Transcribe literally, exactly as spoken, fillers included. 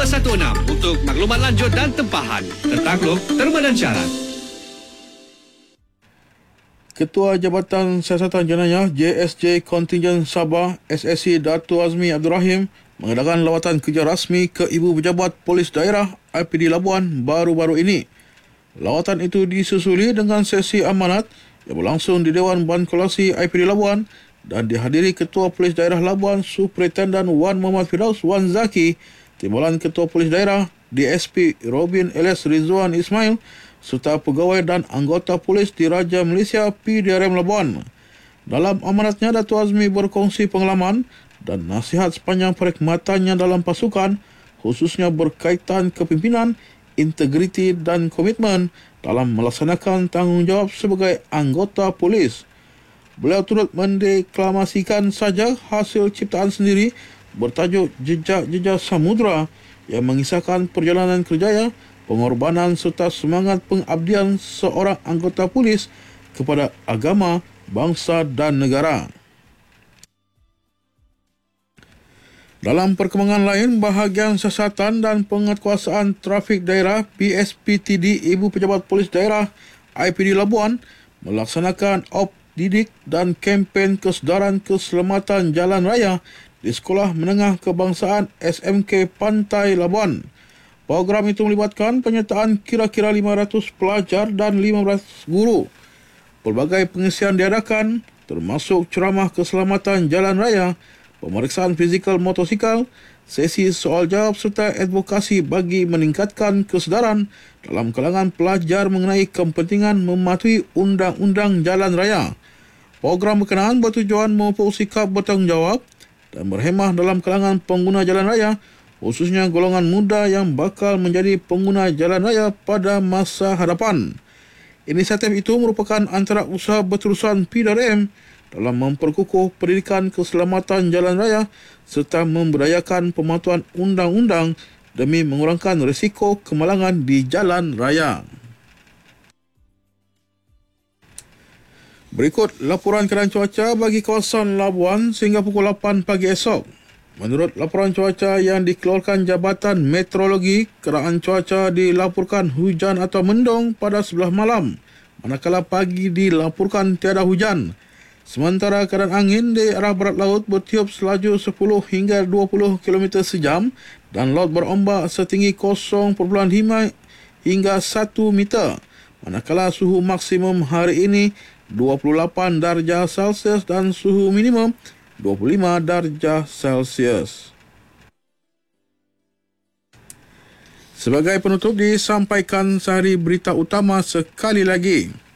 dua satu enam untuk maklumat lanjut dan tempahan. Tertakluk, terma dan syarat. Ketua Jabatan Siasatan Jenayah J S J Kontingen Sabah S S C Dato' Azmi Abdul Rahim mengadakan lawatan kerja rasmi ke Ibu Pejabat Polis Daerah I P D Labuan baru-baru ini. Lawatan itu disusuli dengan sesi amanat yang berlangsung di Dewan Bankolasi I P D Labuan dan dihadiri Ketua Polis Daerah Labuan Superintendent Wan Muhammad Firdaus Wan Zaki, Timbalan Ketua Polis Daerah D S P Robin Elias Rizwan Ismail serta pegawai dan anggota polis di Raja Malaysia P D R M Labuan. Dalam amanatnya, Dato' Azmi berkongsi pengalaman dan nasihat sepanjang perkhidmatannya dalam pasukan, khususnya berkaitan kepimpinan, integriti dan komitmen dalam melaksanakan tanggungjawab sebagai anggota polis. Beliau turut mendeklamasikan saja hasil ciptaan sendiri bertajuk Jejak-Jejak Samudra yang mengisahkan perjalanan kerjaya, pengorbanan serta semangat pengabdian seorang anggota polis kepada agama, bangsa dan negara. Dalam perkembangan lain, Bahagian Siasatan dan Penguatkuasaan Trafik Daerah B S P T D Ibu Pejabat Polis Daerah I P D Labuan melaksanakan op didik dan kempen kesedaran keselamatan jalan raya di Sekolah Menengah Kebangsaan S M K Pantai Labuan. Program itu melibatkan penyertaan kira-kira lima ratus pelajar dan lima belas guru. Pelbagai pengisian diadakan termasuk ceramah keselamatan jalan raya, pemeriksaan fizikal motosikal, sesi soal jawab serta advokasi bagi meningkatkan kesedaran dalam kalangan pelajar mengenai kepentingan mematuhi undang-undang jalan raya. Program berkenaan bertujuan memupuk sikap bertanggungjawab dan berhemah dalam kalangan pengguna jalan raya, khususnya golongan muda yang bakal menjadi pengguna jalan raya pada masa hadapan. Inisiatif itu merupakan antara usaha berterusan P D R M dalam memperkukuh pendidikan keselamatan jalan raya serta memberdayakan pematuhan undang-undang demi mengurangkan risiko kemalangan di jalan raya. Berikut laporan keadaan cuaca bagi kawasan Labuan sehingga pukul lapan pagi esok. Menurut laporan cuaca yang dikeluarkan Jabatan Meteorologi, keadaan cuaca dilaporkan hujan atau mendung pada sebelah malam, manakala pagi dilaporkan tiada hujan. Sementara keadaan angin di arah barat laut bertiup selaju sepuluh hingga dua puluh kilometer sejam dan laut berombak setinggi kosong perpuluhan lima hingga satu meter. Manakala suhu maksimum hari ini dua puluh lapan darjah Celsius dan suhu minimum dua puluh lima darjah Celsius. Sebagai penutup disampaikan sehari berita utama sekali lagi.